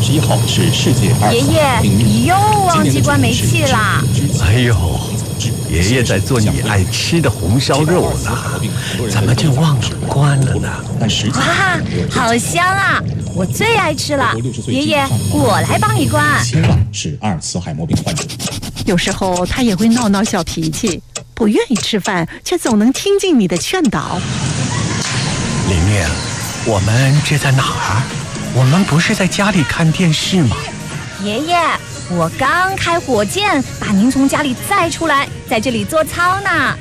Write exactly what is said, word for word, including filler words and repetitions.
二十一号是世界阿尔茨海默病日。 爷爷，你又忘记关煤气啦！ 哎呦，爷爷在做你爱吃的红烧肉呢，怎么就忘了关了呢？ 但实际哇，好香啊！我最爱吃了。爷爷，我来帮你关。 千万是阿尔茨海默病患者。 有时候他也会闹闹小脾气，不愿意吃饭，却总能听进你的劝导。 玲玲，我们这在哪儿？我们不是在家里看电视吗？ 爷爷，我刚开火箭把您从家里载出来，在这里做操呢。